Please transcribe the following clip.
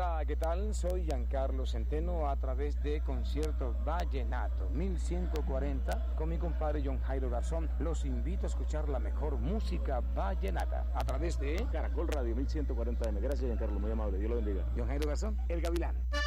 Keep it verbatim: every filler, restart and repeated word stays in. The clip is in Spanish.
Hola, ¿qué tal? Soy Giancarlo Centeno a través de Concierto Vallenato mil ciento cuarenta con mi compadre John Jairo Garzón. Los invito a escuchar la mejor música vallenata a través de Caracol Radio mil ciento cuarenta M. Gracias, Giancarlo, muy amable. Dios lo bendiga. John Jairo Garzón, el Gavilán.